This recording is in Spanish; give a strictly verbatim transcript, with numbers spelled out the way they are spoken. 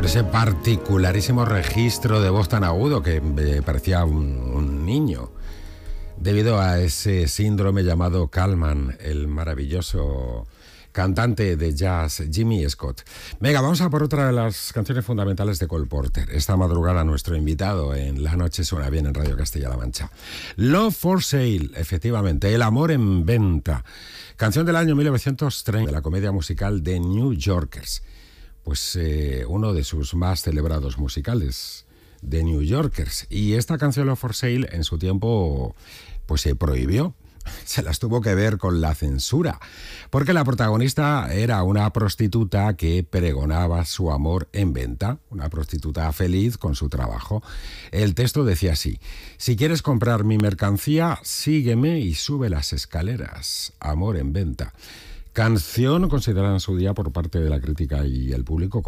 ese particularísimo registro de voz tan agudo que eh, parecía un, un niño, debido a ese síndrome llamado Kallman, el maravilloso cantante de jazz Jimmy Scott. Venga, vamos a por otra de las canciones fundamentales de Cole Porter. Esta madrugada nuestro invitado en La Noche Suena Bien en Radio Castilla-La Mancha. Love for Sale, efectivamente, El amor en venta. Canción del año mil novecientos treinta de la comedia musical The New Yorkers. Pues eh, uno de sus más celebrados musicales, The New Yorkers. Y esta canción Love for Sale en su tiempo pues se prohibió. Se las tuvo que ver con la censura, porque la protagonista era una prostituta que pregonaba su amor en venta, una prostituta feliz con su trabajo. El texto decía así: si quieres comprar mi mercancía, sígueme y sube las escaleras. Amor en venta. Canción considerada en su día por parte de la crítica y el público